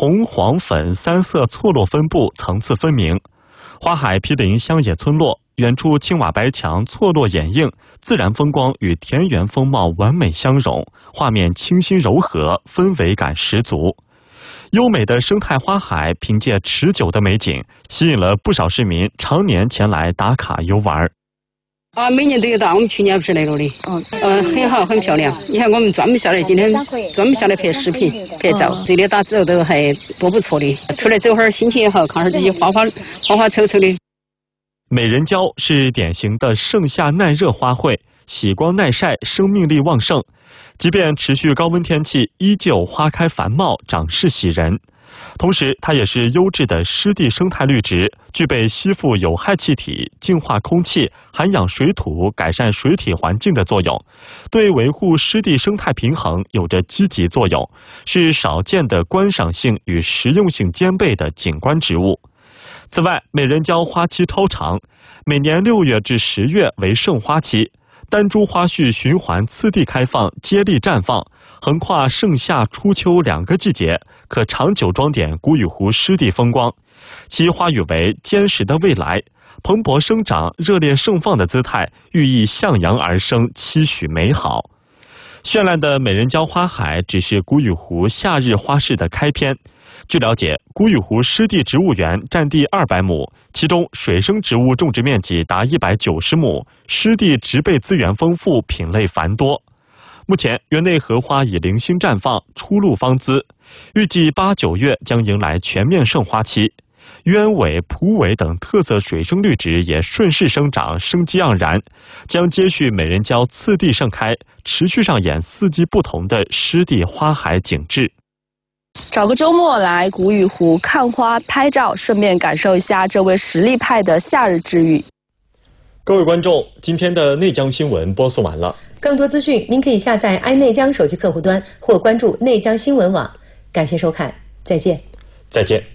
红、黄、粉三色错落分布，层次分明。花海毗邻乡野村落，远处青瓦白墙错落掩映，自然风光与田园风貌完美相融，画面清新柔和，氛围感十足。优美的生态花海凭借持久的美景，吸引了不少市民常年前来打卡游玩。 每年都有到，我们去年不是来了的，很好，很漂亮。你看我们专门下来，今天专门下来拍视频、拍照，这里打走都还多不错的。出来走会儿，心情也好，看会儿这些花丑丑的。 美人蕉是典型的盛夏耐热花卉，喜光耐晒，生命力旺盛。即便持续高温天气，依旧花开繁茂，长势喜人。同时，它也是优质的湿地生态绿植，具备吸附有害气体、净化空气、涵养水土、改善水体环境的作用，对维护湿地生态平衡有着积极作用，是少见的观赏性与实用性兼备的景观植物。此外，美人蕉花期超长，每年6月至10月为盛花期，单株花序循环次第开放，接力绽放，横跨盛夏、初秋2个季节，可长久装点古雨湖湿地风光。其花语为坚实的未来，蓬勃生长、热烈盛放的姿态，寓意向阳而生，期许美好。绚烂的美人蕉花海只是古雨湖夏日花市的开篇。据了解，古雨湖湿地植物园占地200亩，其中水生植物种植面积达190亩，湿地植被资源丰富，品类繁多。目前，园内荷花已零星绽放，初露芳姿，预计8、9月将迎来全面盛花期。鸢尾、蒲尾等特色水生绿植也顺势生长，生机盎然，将接续美人蕉次第盛开，持续上演四季不同的湿地花海景致。 找个周末来古雨湖看花拍照，顺便感受一下这位实力派的夏日治愈。 各位观众，今天的内江新闻播送完了。 更多资讯您可以下载爱内江手机客户端或关注内江新闻网。感谢收看，再见。 再见。